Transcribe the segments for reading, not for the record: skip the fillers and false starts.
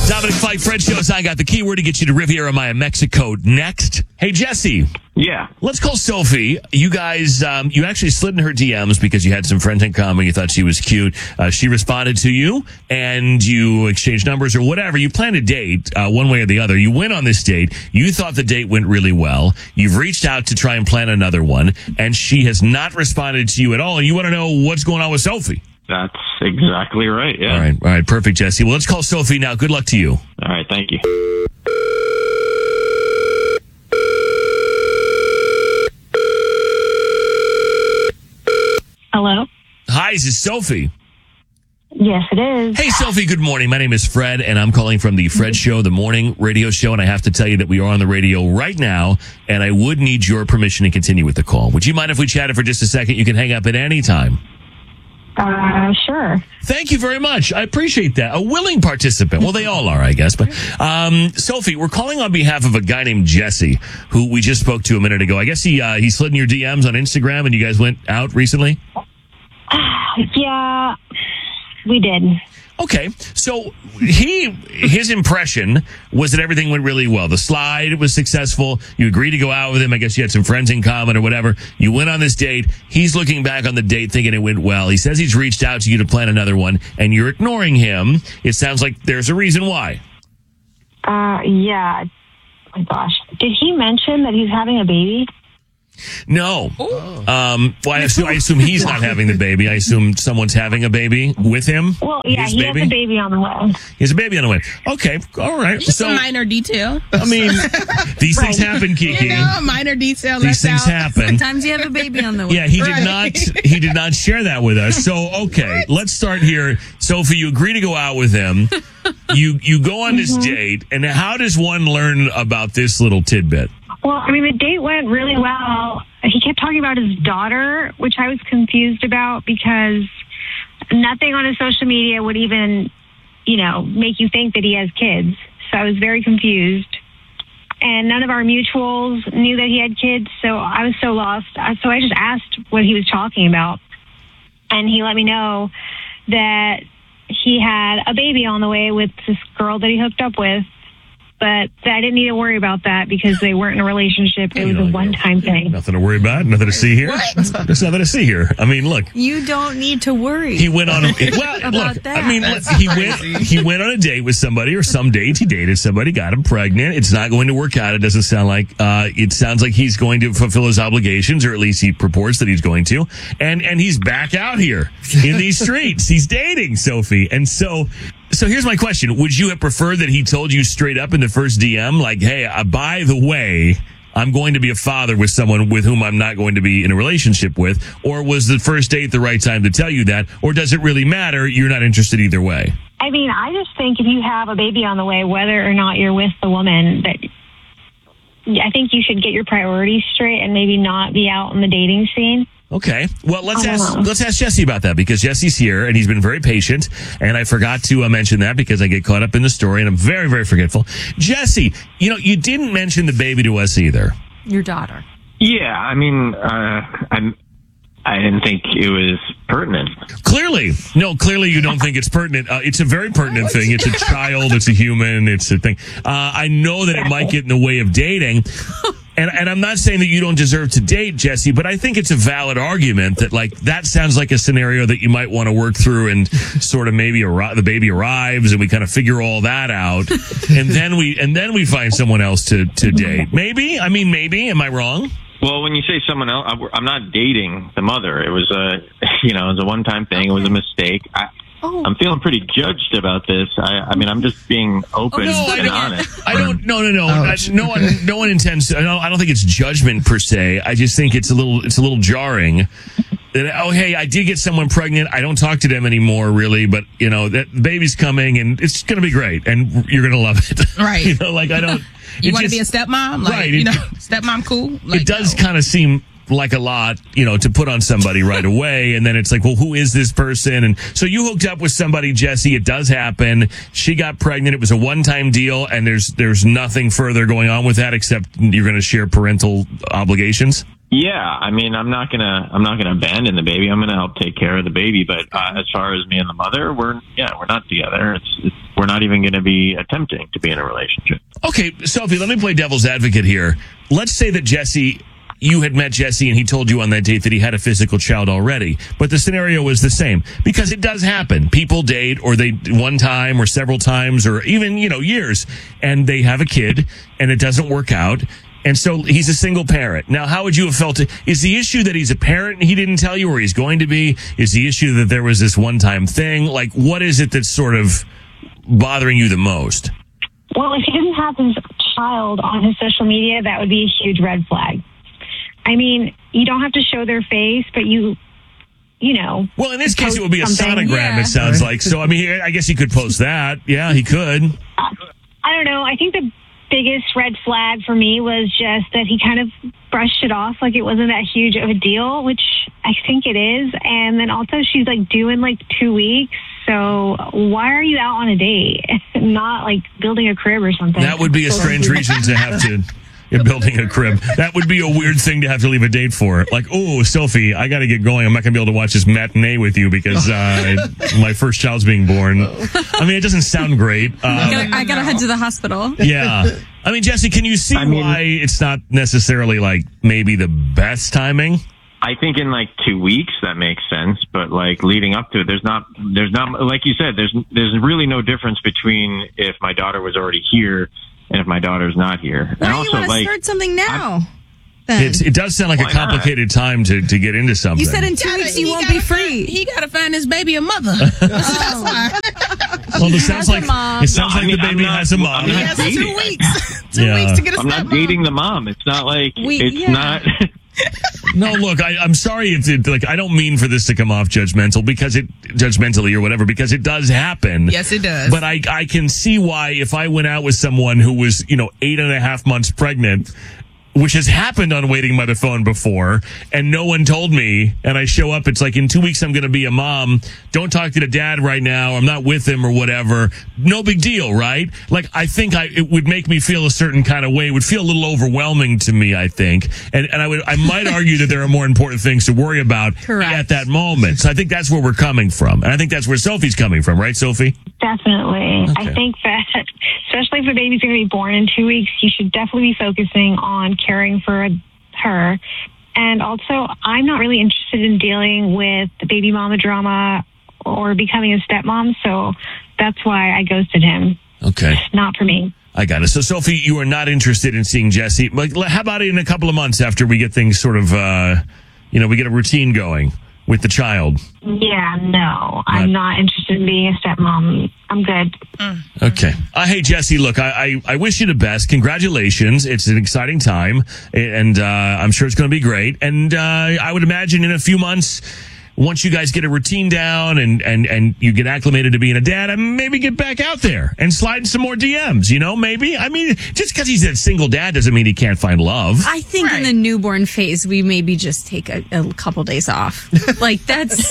Dominic Fike, Fred shows. I got the keyword to get you to Riviera Maya, Mexico next. Hey, Jesse. Yeah. Let's call Sophie. You guys, you actually slid in her DMs because you had some friends in common. You thought she was cute. She responded to you, and you exchanged numbers or whatever. You planned a date, one way or the other. You went on this date. You thought the date went really well. You've reached out to try and plan another one, and she has not responded to you at all. And you want to know what's going on with Sophie. That's exactly right, yeah. All right, perfect, Jesse. Well, let's call Sophie now. Good luck to you. All right, thank you. Hello? Hi, this is Sophie. Yes, it is. Hey, Sophie, good morning. My name is Fred, and I'm calling from the Fred Show, the morning radio show, and I have to tell you that we are on the radio right now, and I would need your permission to continue with the call. Would you mind if we chatted for just a second? You can hang up at any time. Sure. Thank you very much. I appreciate that. A willing participant. Well, they all are, I guess. But Sophie, we're calling on behalf of a guy named Jesse, who we just spoke to a minute ago. I guess he slid in your DMs on Instagram, and you guys went out recently? Yeah, we did. Okay, so his impression was that everything went really well. The slide was successful. You agreed to go out with him. I guess you had some friends in common or whatever. You went on this date. He's looking back on the date thinking it went well. He says he's reached out to you to plan another one, and you're ignoring him. It sounds like there's a reason why. Yeah. Oh my gosh. Did he mention that he's having a baby? No. Well, I assume he's not having the baby. I assume someone's having a baby with him. Well, yeah, he has a baby on the way. He has a baby on the way. Okay, all right. Just a minor detail. I mean, these things happen, Kiki. Minor detail. These things happen. Sometimes you have a baby on the way. Yeah, he did not share that with us. So, okay, let's start here. Sophie, you agree to go out with him. You go on this date, and how does one learn about this little tidbit? Well, I mean, the date went really well. He kept talking about his daughter, which I was confused about because nothing on his social media would even, make you think that he has kids. So I was very confused. And none of our mutuals knew that he had kids, so I was so lost. So I just asked what he was talking about. And he let me know that he had a baby on the way with this girl that he hooked up with. But I didn't need to worry about that because they weren't in a relationship. It was a one-time thing. Nothing to worry about. Nothing to see here. There's nothing to see here. I mean, look. You don't need to worry. He went on about that. I mean, he went on a date with somebody, or some date he dated somebody, got him pregnant. It's not going to work out. It doesn't sound like. It sounds like he's going to fulfill his obligations, or at least he purports that he's going to. And he's back out here in these streets. He's dating Sophie, and so here's my question. Would you have preferred that he told you straight up in the first DM, like, hey, by the way, I'm going to be a father with someone with whom I'm not going to be in a relationship with? Or was the first date the right time to tell you that? Or does it really matter? You're not interested either way? I mean, I just think if you have a baby on the way, whether or not you're with the woman, that I think you should get your priorities straight and maybe not be out in the dating scene. Okay. Well, let's ask Jesse about that, because Jesse's here and he's been very patient, and I forgot to mention that because I get caught up in the story and I'm very, very forgetful. Jesse, you didn't mention the baby to us either. Your daughter. Yeah, I mean, I didn't think it was pertinent. Clearly you don't think it's pertinent. It's a very pertinent thing. It's a child. It's a human. It's a thing. I know that it might get in the way of dating. And I'm not saying that you don't deserve to date, Jesse, but I think it's a valid argument that, like, that sounds like a scenario that you might want to work through, and sort of maybe the baby arrives and we kind of figure all that out, and then we find someone else to date. Maybe? I mean, maybe. Am I wrong? Well, when you say someone else, I'm not dating the mother. It was it was a one-time thing. It was a mistake. I'm feeling pretty judged about this. I mean, I'm just being open and honest. I don't. No. No one intends. I don't think it's judgment per se. I just think it's a little jarring. That, hey, I did get someone pregnant. I don't talk to them anymore, really. But that baby's coming, and it's going to be great, and you're going to love it. Right. I don't. You want to be a stepmom? Like, right. Stepmom cool? Like, it does kind of seem like a lot, to put on somebody right away. And then it's like, well, who is this person? And so you hooked up with somebody, Jesse. It does happen. She got pregnant. It was a one-time deal. And there's nothing further going on with that except you're going to share parental obligations. Yeah. I mean, I'm not going to abandon the baby. I'm going to help take care of the baby. But as far as me and the mother, we're not together. It's we're not even going to be attempting to be in a relationship. Okay, Sophie, let me play devil's advocate here. Let's say that you had met Jesse and he told you on that date that he had a physical child already, but the scenario was the same, because it does happen. People date, or they one time or several times, or even, years, and they have a kid and it doesn't work out. And so he's a single parent. Now, how would you have felt? Is the issue that he's a parent and he didn't tell you, or he's going to be? Is the issue that there was this one-time thing? Like, what is it that's sort of bothering you the most? Well, if he didn't have his child on his social media, that would be a huge red flag. I mean, you don't have to show their face, but you know. Well, in this case, it would be a something. sonogram, it sounds like. So, I mean, I guess he could post that. Yeah, he could. I don't know. I think the biggest red flag for me was just that he kind of brushed it off like it wasn't that huge of a deal, which I think it is. And then also she's like due in like 2 weeks. So why are you out on a date? Not like building a crib or something. That would be a strange reason to have to... building a crib. That would be a weird thing to have to leave a date for. Like, oh, Sophie, I got to get going. I'm not going to be able to watch this matinee with you because my first child's being born. I mean, it doesn't sound great. I got to head to the hospital. Yeah. I mean, Jesse, can you see why it's not necessarily like maybe the best timing? I think in like 2 weeks that makes sense, but like leading up to it, there's not like you said, there's really no difference between if my daughter was already here and if my daughter's not here. Why and do also, you want to start something now? It does sound like a complicated time to get into something. You said in 2 weeks you won't be free. He got to find his baby a mother. That's why. Well, it sounds like the baby has a mom. He has 2 weeks. 2 weeks to get a stepmom. I'm not dating the mom. It's not like not. No, look, I'm sorry if I don't mean for this to come off judgmentally or whatever, because it does happen. Yes, it does. But I can see why if I went out with someone who was, 8.5 months pregnant, which has happened on Waiting by the Phone before, and no one told me, and I show up, it's like, in 2 weeks I'm going to be a mom. Don't talk to the dad right now. I'm not with him or whatever. No big deal, right? Like, I think it would make me feel a certain kind of way. It would feel a little overwhelming to me, I think. And I might argue that there are more important things to worry about at that moment. So I think that's where we're coming from. And I think that's where Sophie's coming from, right, Sophie? Definitely. Okay. I think that, especially if the baby's going to be born in 2 weeks, you should definitely be focusing on caring for her. And also, I'm not really interested in dealing with the baby mama drama or becoming a stepmom, so that's why I ghosted him. Okay. Not for me. I got it. So, Sophie, you are not interested in seeing Jesse. Like, how about in a couple of months after we get things sort of, we get a routine going with the child? Yeah, no. I'm not interested in being a stepmom. I'm good. Okay. Hey, Jesse, look, I wish you the best. Congratulations. It's an exciting time, and I'm sure it's going to be great. And I would imagine in a few months, once you guys get a routine down and you get acclimated to being a dad, maybe get back out there and slide in some more DMs, maybe. I mean, just because he's a single dad doesn't mean he can't find love. I think in the newborn phase, we maybe just take a couple days off. Like, that's,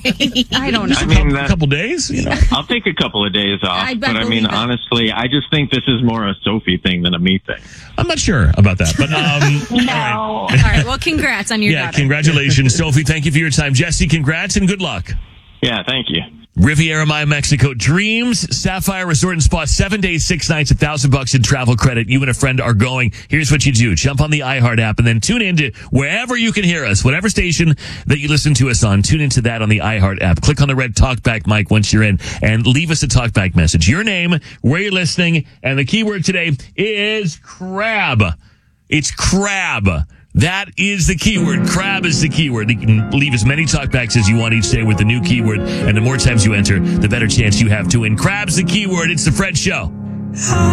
I don't know. I mean, a couple days? I'll take a couple of days off. But I mean, honestly, I just think this is more a Sophie thing than a me thing. I'm not sure about that, but no. All right. Well, congrats on your daughter. Yeah, congratulations, Sophie. Thank you for your time. Jesse, congrats and good luck. Yeah, thank you. Riviera Maya, Mexico. Dreams Sapphire Resort and Spa, 7 days, 6 nights, $1,000 in travel credit. You and a friend are going. Here's what you do. Jump on the iHeart app and then tune into wherever you can hear us. Whatever station that you listen to us on, tune into that on the iHeart app. Click on the red talkback mic once you're in and leave us a talkback message. Your name, where you're listening, and the keyword today is crab. It's crab. That is the keyword. Crab is the keyword. You can leave as many talkbacks as you want each day with the new keyword, and the more times you enter, the better chance you have to win. Crab's the keyword. It's the Fred Show.